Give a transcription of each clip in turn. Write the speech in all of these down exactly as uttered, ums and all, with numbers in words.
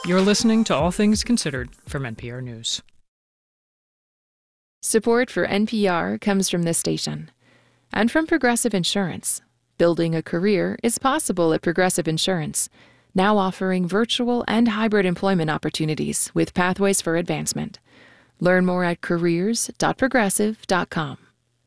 You're listening to All Things Considered from N P R News. Support for N P R comes from this station and from Progressive Insurance. Building a career is possible at Progressive Insurance, now offering virtual and hybrid employment opportunities with pathways for advancement. Learn more at careers dot progressive dot com.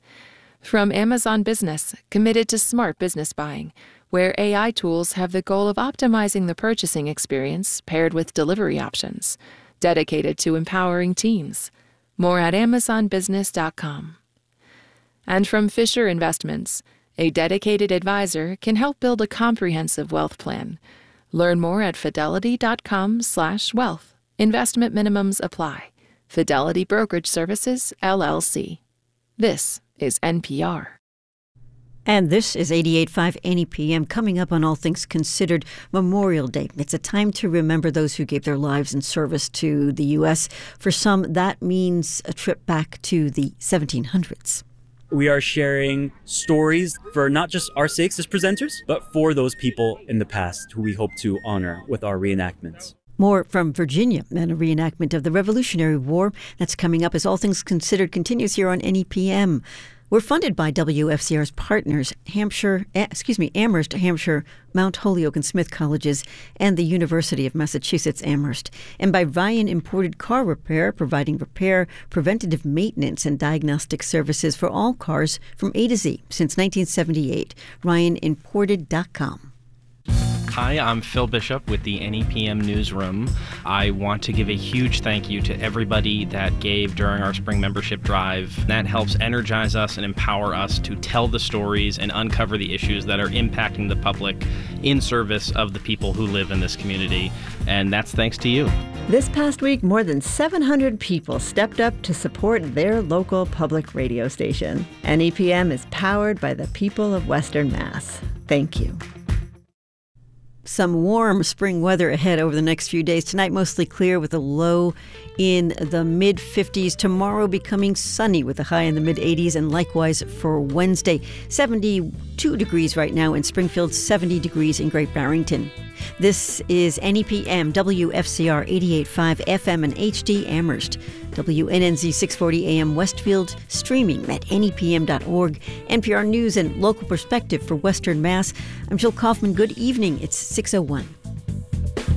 From Amazon Business, committed to smart business buying, where A I tools have the goal of optimizing the purchasing experience paired with delivery options, dedicated to empowering teams. More at amazon business dot com. And from Fisher Investments, a dedicated advisor can help build a comprehensive wealth plan. Learn more at fidelity dot com slash wealth. Investment minimums apply. Fidelity Brokerage Services, L L C. This is N P R. And this is eighty-eight point five N E P M. Coming up on All Things Considered, Memorial Day. It's a time to remember those who gave their lives in service to the U S. For some, that means a trip back to the seventeen hundreds. We are sharing stories for not just our sakes as presenters, but for those people in the past who we hope to honor with our reenactments. More from Virginia and a reenactment of the Revolutionary War. That's coming up as All Things Considered continues here on N E P M. We're funded by W F C R's partners, Hampshire, excuse me, Amherst, Hampshire, Mount Holyoke and Smith Colleges, and the University of Massachusetts Amherst, and by Ryan Imported Car Repair, providing repair, preventative maintenance, and diagnostic services for all cars from A to Z since nineteen seventy-eight. ryan imported dot com. Hi, I'm Phil Bishop with the N E P M Newsroom. I want to give a huge thank you to everybody that gave during our spring membership drive. That helps energize us and empower us to tell the stories and uncover the issues that are impacting the public in service of the people who live in this community. And that's thanks to you. This past week, more than seven hundred people stepped up to support their local public radio station. N E P M is powered by the people of Western Mass. Thank you. Some warm spring weather ahead over the next few days. Tonight, mostly clear with a low in the mid fifties. Tomorrow, becoming sunny with a high in the mid eighties. And likewise for Wednesday, seventy-two degrees right now in Springfield, seventy degrees in Great Barrington. This is N E P M, W F C R eighty-eight point five F M and H D Amherst, W N N Z six forty A M Westfield, streaming at N E P M dot org, N P R News and local perspective for Western Mass. I'm Jill Kaufman. Good evening. It's six oh one.